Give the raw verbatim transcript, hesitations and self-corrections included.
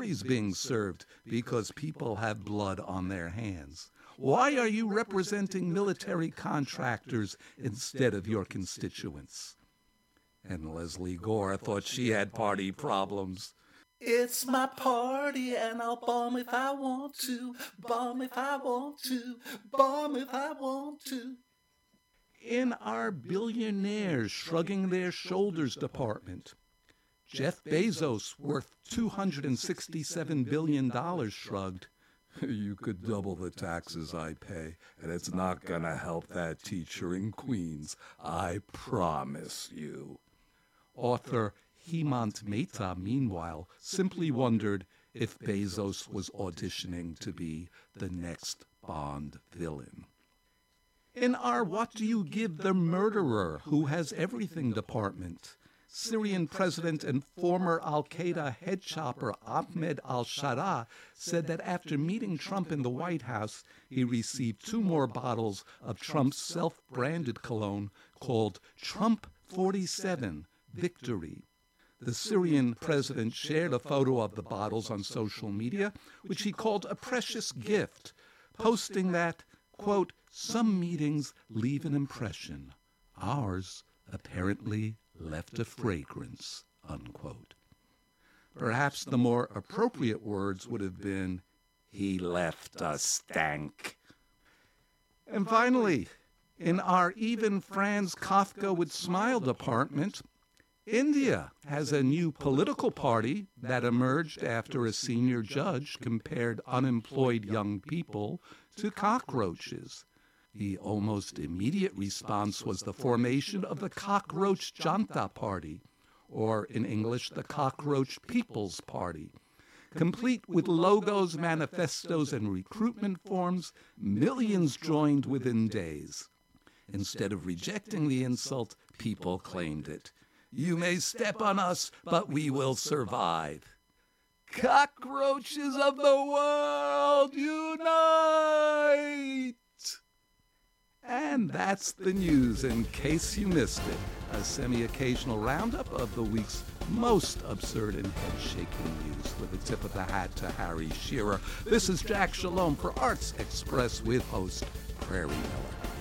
jury's being served because people have blood on their hands. Why are you representing military contractors instead of your constituents? And Leslie Gore thought she had party problems. It's my party and I'll bomb if I want to, bomb if I want to, bomb if I want to. In our billionaires shrugging their shoulders department, Jeff Bezos, worth two hundred sixty-seven billion dollars, shrugged. You could double the taxes I pay, and it's not going to help that teacher in Queens. I promise you. Author Hemant Mehta, meanwhile, simply wondered if Bezos was auditioning to be the next Bond villain. In our What Do You Give the Murderer Who Has Everything department, Syrian president and former al-Qaeda head chopper Ahmed al-Sharaa said that after meeting Trump in the White House, he received two more bottles of Trump's self-branded cologne called Trump forty-seven Victory. The Syrian president shared a photo of the bottles on social media, which he called a precious gift, posting that, quote, some meetings leave an impression. Ours apparently left a fragrance, unquote. Perhaps the more appropriate words would have been, he left a stank. And finally, in our even Franz Kafka would smile department, India has a new political party that emerged after a senior judge compared unemployed young people to cockroaches. The almost immediate response was the formation of the Cockroach Janta Party, or in English, the Cockroach People's Party. Complete with logos, manifestos, and recruitment forms, millions joined within days. Instead of rejecting the insult, people claimed it. You may step on us, but we will survive. Cockroaches of the world, unite! And that's the news, in case you missed it. A semi-occasional roundup of the week's most absurd and head-shaking news with a tip of the hat to Harry Shearer. This is Jack Shalom for Arts Express with host Prairie Miller.